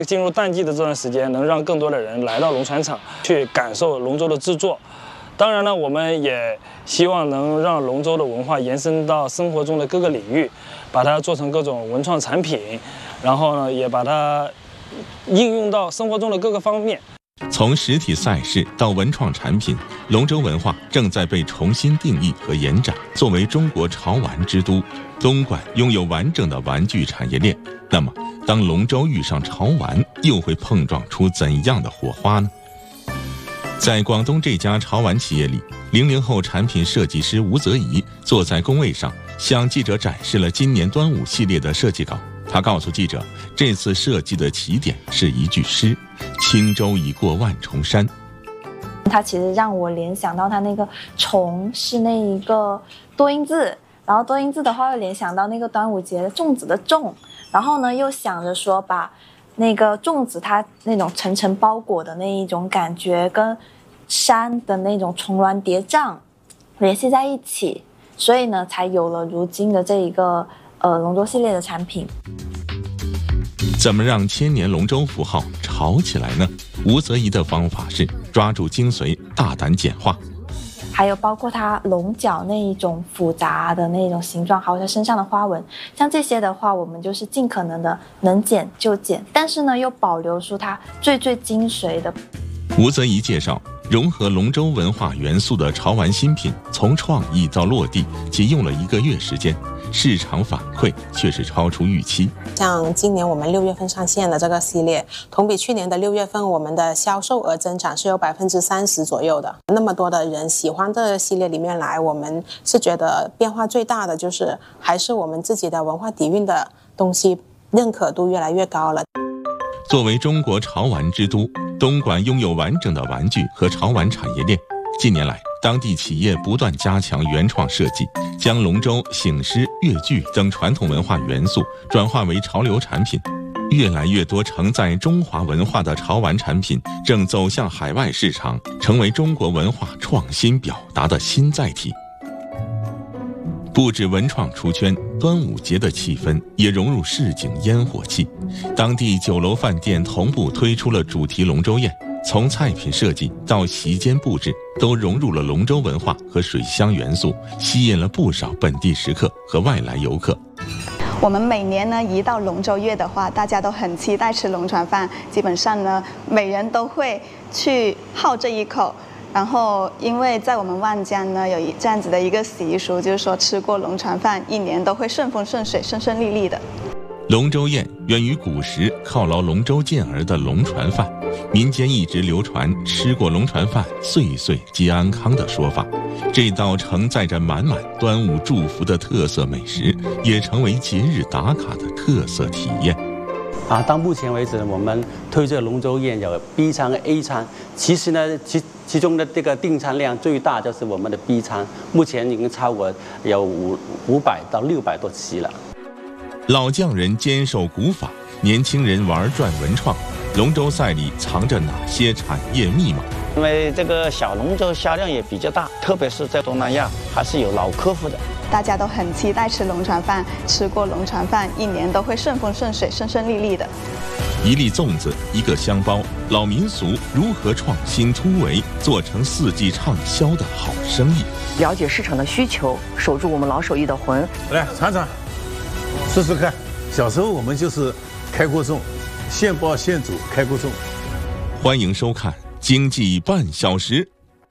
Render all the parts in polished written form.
进入淡季的这段时间，能让更多的人来到龙船厂去感受龙舟的制作。当然呢，我们也希望能让龙舟的文化延伸到生活中的各个领域，把它做成各种文创产品，然后呢，也把它应用到生活中的各个方面。 从实体赛事到文创产品，龙舟文化正在被重新定义和延展。作为中国潮玩之都，东莞拥有完整的玩具产业链。那么，当龙舟遇上潮玩，又会碰撞出怎样的火花呢？在广东这家潮玩企业里，00后产品设计师吴泽怡坐在工位上，向记者展示了今年端午系列的设计稿。他告诉记者，这次设计的起点是一句诗：“轻舟已过万重山。” 它其实让我联想到它那个“重”是那一个多音字，然后多音字的话又联想到那个端午节的粽子的“粽”，然后呢又想着说把那个粽子它那种层层包裹的那一种感觉跟山的那种重峦叠嶂联系在一起，所以呢才有了如今的这一个龙舟系列的产品。 怎么让千年龙舟符号潮起来呢？吴泽怡的方法是抓住精髓，大胆简化。 还有包括它龙角那一种复杂的那种形状，还有它身上的花纹，像这些的话，我们就是尽可能的能减就减，但是呢又保留出它最精髓的。 吴泽怡介绍，融合龙舟文化元素的潮玩新品，从创意到落地仅用了1个月时间，市场反馈却是超出预期。 像今年我们6月份上线的这个系列，同比去年的6月份，我们的销售额增长是有30%左右的。那么多的人喜欢这个系列里面来，我们是觉得变化最大的就是还是我们自己的文化底蕴的东西认可度越来越高了。 作为中国潮玩之都，东莞拥有完整的玩具和潮玩产业链。近年来，当地企业不断加强原创设计，将龙舟、醒狮、越剧等传统文化元素转化为潮流产品。越来越多承载中华文化的潮玩产品正走向海外市场，成为中国文化创新表达的新载体。不止文创出圈，端午节的气氛也融入市井烟火气。当地酒楼饭店同步推出了主题龙舟宴，从菜品设计到席间布置，都融入了龙舟文化和水乡元素，吸引了不少本地食客和外来游客。 我们每年呢，一到龙舟月的话，大家都很期待吃龙船饭，基本上呢，每人都会去好这一口。然后，因为在我们万江呢，有这样子的一个习俗，就是说吃过龙船饭，一年都会顺风顺水、顺顺利利的。 龙舟宴源于古时犒劳龙舟健儿的龙船饭，民间一直流传吃过龙船饭，岁岁皆安康的说法。这道承载着满满端午祝福的特色美食，也成为节日打卡的特色体验。 到目前为止，我们推这个龙舟宴有 B 餐和 A 餐，其实呢，其中的这个订餐量最大就是我们的 B 餐，目前已经超过有500到600多期了。 老匠人坚守古法，年轻人玩转文创，龙舟赛里藏着哪些产业密码？ 因为这个小龙舟销量也比较大，特别是在东南亚还是有老客户的。 大家都很期待吃龙船饭，吃过龙船饭，一年都会顺风顺水、顺顺利利的。 一粒粽子，一个香包，老民俗如何创新突围，做成4季畅销的好生意？ 了解市场的需求，守住我们老手艺的魂。 来尝尝，试试看。小时候我们就是开过粽，现包现煮，开过粽。 欢迎收看《经济半小时》。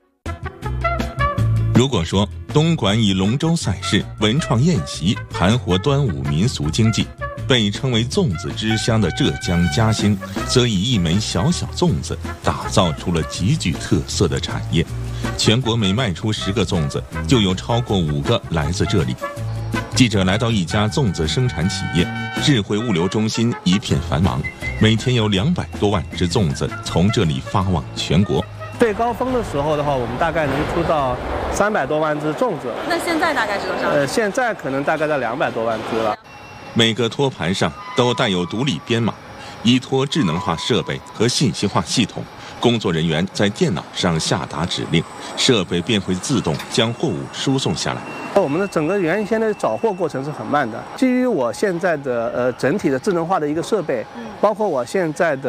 如果说东莞以龙舟赛事、文创宴席盘活端午民俗经济，被称为粽子之乡的浙江嘉兴，则以一枚小小粽子打造出了极具特色的产业。全国每卖出10个粽子，就有超过5个来自这里。记者来到一家粽子生产企业，智慧物流中心一片繁忙，每天有200多万只粽子从这里发往全国。 最高峰的时候的话，我们大概能出到300多万只粽子。 那现在大概是多少？ 现在可能大概在200多万只了。 每个托盘上都带有独立编码，依托智能化设备和信息化系统， 工作人员在电脑上下达指令，设备便会自动将货物输送下来。 我们的整个原先的找货过程是很慢的。基于我现在的整体的智能化的一个设备，包括我现在的